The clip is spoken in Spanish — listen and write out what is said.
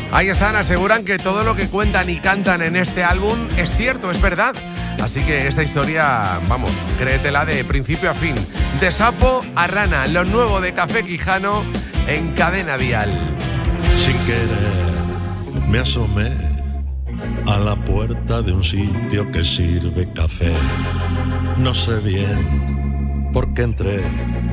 Ahí están, aseguran que todo lo que cuentan y cantan en este álbum es cierto, es verdad. Así que esta historia, vamos, créetela de principio a fin. De sapo a rana, lo nuevo de Café Quijano en Cadena Dial. Sin querer me asomé a la puerta de un sitio que sirve café. No sé bien por qué entré,